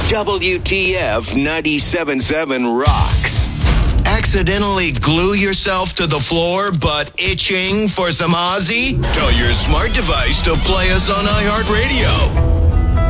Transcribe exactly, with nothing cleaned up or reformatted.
W T F ninety-seven point seven rocks. Accidentally glue yourself to the floor but itching for some Ozzy? Tell your smart device to play us on iHeartRadio.